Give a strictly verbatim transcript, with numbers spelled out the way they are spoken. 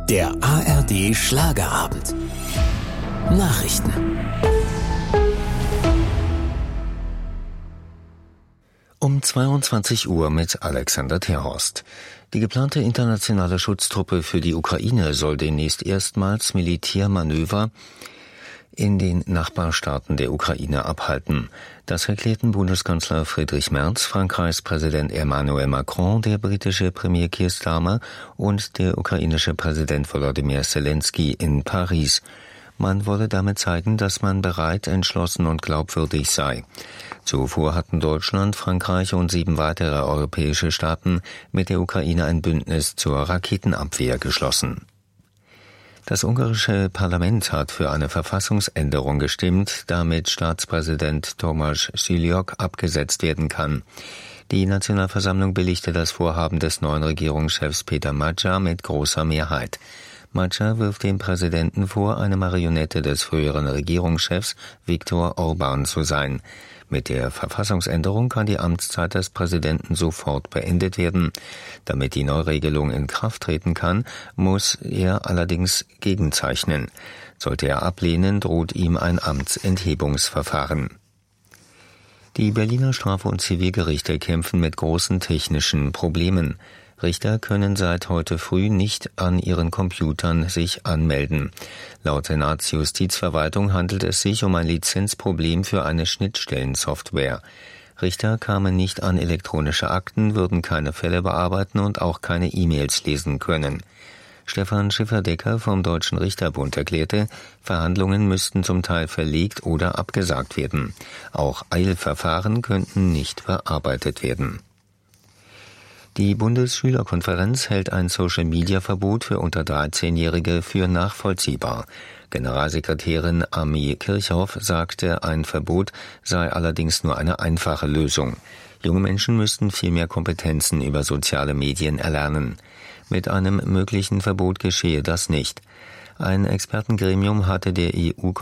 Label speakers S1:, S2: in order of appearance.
S1: Der A R D Schlagerabend. Nachrichten.
S2: Um zweiundzwanzig Uhr mit Alexander Terhorst. Die geplante internationale Schutztruppe für die Ukraine soll demnächst erstmals Militärmanöver in den Nachbarstaaten der Ukraine abhalten. Das erklärten Bundeskanzler Friedrich Merz, Frankreichs Präsident Emmanuel Macron, der britische Premier Keir Starmer und der ukrainische Präsident Volodymyr Zelensky in Paris. Man wolle damit zeigen, dass man bereit, entschlossen und glaubwürdig sei. Zuvor hatten Deutschland, Frankreich und sieben weitere europäische Staaten mit der Ukraine ein Bündnis zur Raketenabwehr geschlossen. Das ungarische Parlament hat für eine Verfassungsänderung gestimmt, damit Staatspräsident Tomáš Šiljuk abgesetzt werden kann. Die Nationalversammlung billigte das Vorhaben des neuen Regierungschefs Péter Magyar mit großer Mehrheit. Magyar wirft dem Präsidenten vor, eine Marionette des früheren Regierungschefs Viktor Orbán zu sein. Mit der Verfassungsänderung kann die Amtszeit des Präsidenten sofort beendet werden. Damit die Neuregelung in Kraft treten kann, muss er allerdings gegenzeichnen. Sollte er ablehnen, droht ihm ein Amtsenthebungsverfahren. Die Berliner Straf- und Zivilgerichte kämpfen mit großen technischen Problemen. Richter können seit heute früh nicht an ihren Computern sich anmelden. Laut Senatsjustizverwaltung handelt es sich um ein Lizenzproblem für eine Schnittstellensoftware. Richter kamen nicht an elektronische Akten, würden keine Fälle bearbeiten und auch keine E-Mails lesen können. Stefan Schifferdecker vom Deutschen Richterbund erklärte, Verhandlungen müssten zum Teil verlegt oder abgesagt werden. Auch Eilverfahren könnten nicht bearbeitet werden. Die Bundesschülerkonferenz hält ein Social-Media-Verbot für unter dreizehnjährige für nachvollziehbar. Generalsekretärin Ami Kirchhoff sagte, ein Verbot sei allerdings nur eine einfache Lösung. Junge Menschen müssten viel mehr Kompetenzen über soziale Medien erlernen. Mit einem möglichen Verbot geschehe das nicht. Ein Expertengremium hatte der E U